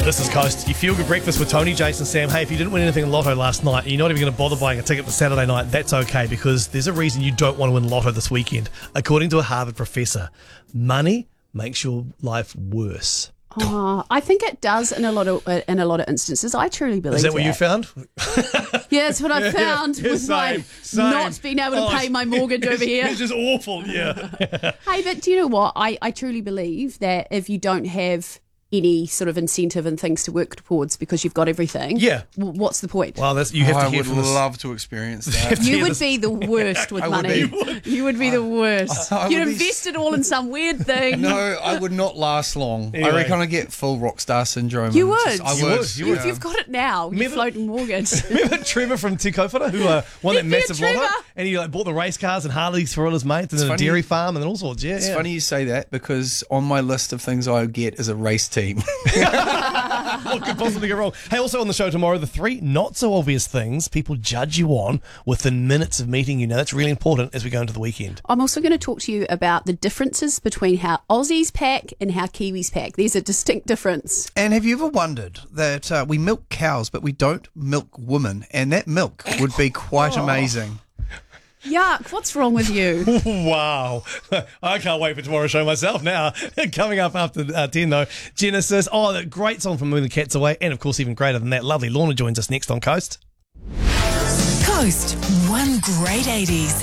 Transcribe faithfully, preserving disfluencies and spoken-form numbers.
This is Coast. You feel good breakfast with Tony, Jason, Sam. Hey, if you didn't win anything in Lotto last night and you're not even going to bother buying a ticket for Saturday night, that's okay, because there's a reason you don't want to win Lotto this weekend. According to a Harvard professor, money makes your life worse. Oh, I think it does in a lot of in a lot of instances. I truly believe Is that what that. you found? Yeah, that's what I found yeah, with same, my same. not being able to Oh, pay my mortgage over here. It's just awful, yeah. Hey, but do you know what? I, I truly believe that if you don't have any sort of incentive and things to work towards because you've got everything, Yeah. w- what's the point? Well, that's, you have to I hear would from this. love to experience that. You Yeah, would this- be the worst with I would money. be. You would be the worst. I You'd would be invest it all in some weird thing. No, I would not last long. Anyway. I reckon I get full rock star syndrome. You and would. just- I You would. would, you If would. you've got it now, your Remember- floating mortgage. Remember Trevor from Te Kaupara, who uh, won that Yeah, massive lotto? Trevor. And he like bought the race cars and Harleys for all his mates, and then a funny. dairy farm and then all sorts. Yeah, It's yeah. funny you say that because on my list of things I would get is a race team. What could possibly go wrong? Hey, also on the show tomorrow, the three not so obvious things people judge you on within minutes of meeting you. Now, that's really important as we go into the weekend. I'm also going to talk to you about the differences between how Aussies pack and how Kiwis pack. There's a distinct difference. And have you ever wondered that uh, we milk cows, but we don't milk women? And that milk would be quite amazing. Yuck, what's wrong with you? Wow. I can't wait for tomorrow's show myself now. Coming up after uh, ten, though, Genesis. Oh, that great song from Moon and Cats Away. And, of course, even greater than that, lovely Lorna joins us next on Coast. Coast, one great eighties